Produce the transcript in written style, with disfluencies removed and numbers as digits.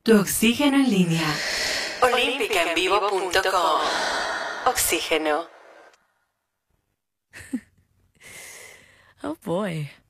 Tu oxígeno en línea. Olímpicaenvivo.com. Oxígeno. Oh boy.